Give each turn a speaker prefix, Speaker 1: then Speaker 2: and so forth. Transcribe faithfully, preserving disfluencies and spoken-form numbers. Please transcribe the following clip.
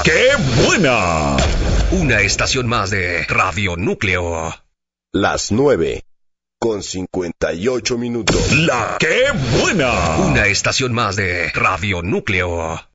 Speaker 1: ¡Qué buena!
Speaker 2: Una estación más de Radio Núcleo.
Speaker 3: Las nueve, con cincuenta y ocho minutos.
Speaker 1: ¡La qué buena!
Speaker 2: Una estación más de Radio Núcleo.